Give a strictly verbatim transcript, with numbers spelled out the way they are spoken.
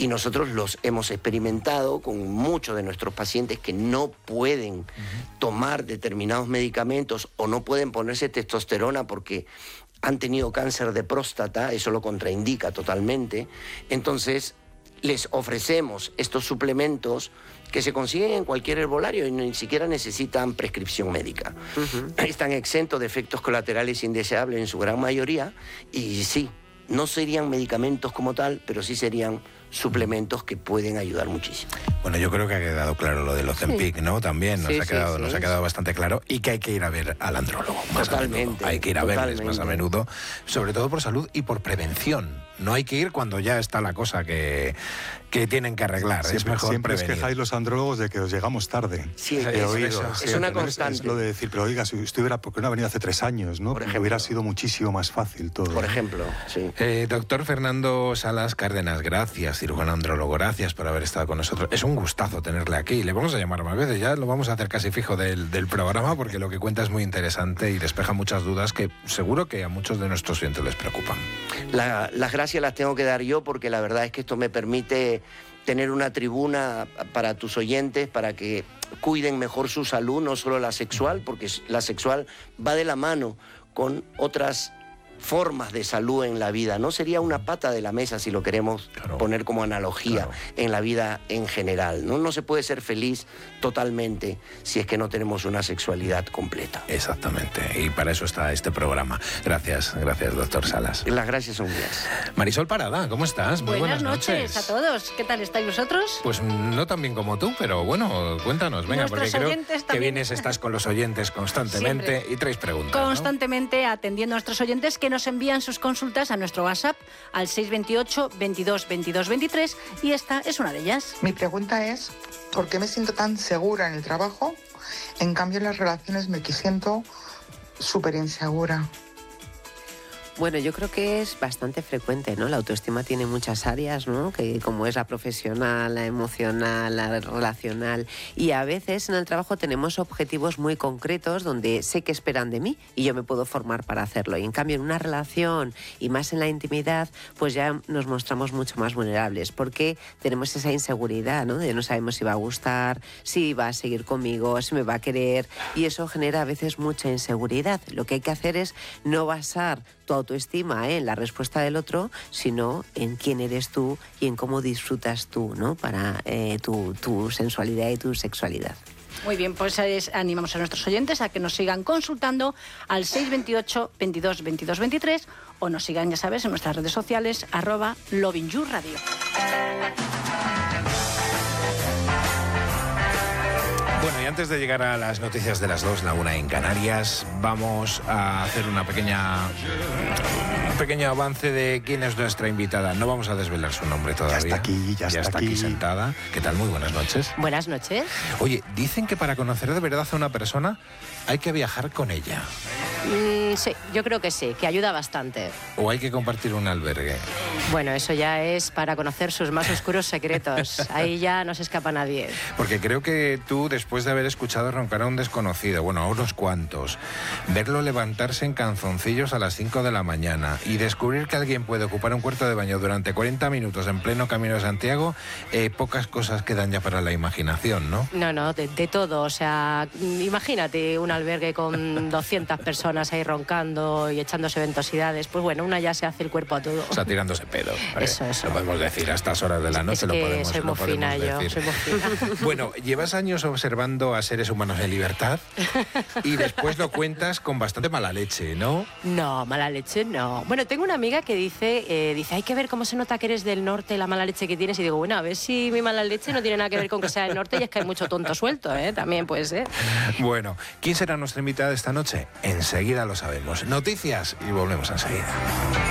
y nosotros los hemos experimentado con muchos de nuestros pacientes que no pueden uh-huh. tomar determinados medicamentos o no pueden ponerse testosterona porque han tenido cáncer de próstata, eso lo contraindica totalmente. Entonces les ofrecemos estos suplementos que se consiguen en cualquier herbolario y ni siquiera necesitan prescripción médica. Uh-huh. Están exentos de efectos colaterales indeseables en su gran mayoría y sí, no serían medicamentos como tal, pero sí serían suplementos que pueden ayudar muchísimo. Bueno, yo creo que ha quedado claro lo del Ozempic, sí. ¿no? También nos, sí, ha quedado, sí, nos sí. ha quedado bastante claro, y que hay que ir a ver al andrólogo más totalmente, a menudo. Hay que ir a totalmente. verles más a menudo, sobre todo por salud y por prevención. No hay que ir cuando ya está la cosa que, que tienen que arreglar. Siempre, es mejor siempre prevenir. os quejáis los andrólogos de que os llegamos tarde. Sí, He es, oído, eso, sí, es una pero constante. Es, es lo de decir, pero oiga, si usted hubiera, ¿por qué no ha venido hace tres años? ¿no? Por ejemplo. Hubiera sido muchísimo más fácil todo. Por ejemplo, sí. Eh, doctor Fernando Salas Cárdenas, gracias, cirujano andrólogo, gracias por haber estado con nosotros. Es un gustazo tenerle aquí. Le vamos a llamar más veces, ya lo vamos a hacer casi fijo del, del programa, porque lo que cuenta es muy interesante y despeja muchas dudas que seguro que a muchos de nuestros oyentes les preocupan. La, las gracias las tengo que dar yo, porque la verdad es que esto me permite tener una tribuna para tus oyentes, para que cuiden mejor su salud, no solo la sexual, porque la sexual va de la mano con otras formas de salud en la vida. No sería una pata de la mesa, si lo queremos claro. poner como analogía, claro. en la vida en general. ¿no? no se puede ser feliz totalmente si es que no tenemos una sexualidad completa. Exactamente, y para eso está este programa. Gracias, gracias, doctor Salas. Las gracias son mías. Marisol Parada, ¿cómo estás? Muy buenas, buenas noches. noches a todos. ¿Qué tal estáis vosotros? Pues no tan bien como tú, pero bueno, cuéntanos, venga, Nuestros porque creo oyentes que también. vienes, estás con los oyentes constantemente Siempre. y traes preguntas, Constantemente, ¿no? atendiendo a nuestros oyentes que nos envían sus consultas a nuestro WhatsApp al seis veintiocho, veintidós, veintidós, veintitrés, y esta es una de ellas. Mi pregunta es, ¿por qué me siento tan segura en el trabajo? En cambio, en las relaciones me siento súper insegura. Bueno, yo creo que es bastante frecuente, ¿no? La autoestima tiene muchas áreas, ¿no? Que como es la profesional, la emocional, la relacional, y a veces en el trabajo tenemos objetivos muy concretos donde sé que esperan de mí y yo me puedo formar para hacerlo. Y en cambio en una relación y más en la intimidad, pues ya nos mostramos mucho más vulnerables porque tenemos esa inseguridad, ¿no? De no sabemos si va a gustar, si va a seguir conmigo, si me va a querer, y eso genera a veces mucha inseguridad. Lo que hay que hacer es no basar tu autoestima ¿eh? en la respuesta del otro, sino en quién eres tú y en cómo disfrutas tú, ¿no? Para eh, tu, tu sensualidad y tu sexualidad. Muy bien, pues es, animamos a nuestros oyentes a que nos sigan consultando al seis veintiocho, veintidós, veintidós, veintitrés, o nos sigan, ya sabes, en nuestras redes sociales, arroba Loving You Radio. Bueno, y antes de llegar a las noticias de las dos, la una en Canarias, vamos a hacer una pequeña, un pequeño avance de quién es nuestra invitada. No vamos a desvelar su nombre todavía. Ya está aquí, ya, ya está, está aquí. aquí sentada. ¿Qué tal? Muy buenas noches. Buenas noches. Oye, dicen que para conocer de verdad a una persona hay que viajar con ella. Mm, sí, yo creo que sí, que ayuda bastante. ¿O hay que compartir un albergue? Bueno, eso ya es para conocer sus más oscuros secretos. Ahí ya no se escapa nadie. Porque creo que tú, después de haber escuchado roncar a un desconocido, bueno, a unos cuantos, verlo levantarse en calzoncillos a las cinco de la mañana y descubrir que alguien puede ocupar un cuarto de baño durante cuarenta minutos en pleno Camino de Santiago, eh, pocas cosas quedan ya para la imaginación, ¿no? No, no, de, de todo. O sea, imagínate un albergue con doscientas personas ahí roncando y echándose ventosidades. Pues bueno, una ya se hace el cuerpo a todo. O sea, tirándose pedo. Eso, eso. Lo podemos decir a estas horas de la noche, es que lo podemos, soy lo muy fina podemos yo, decir. soy muy fina. Bueno, llevas años observando a seres humanos en libertad y después lo cuentas con bastante mala leche, ¿no? No, mala leche no. Bueno, tengo una amiga que dice, eh, dice, hay que ver cómo se nota que eres del norte, la mala leche que tienes. Y digo, bueno, a ver si mi mala leche no tiene nada que ver con que sea del norte, y es que hay mucho tonto suelto, ¿eh? También puede ser. Bueno, ¿quién será nuestra invitada esta noche? Enseguida lo sabemos. Noticias y volvemos enseguida.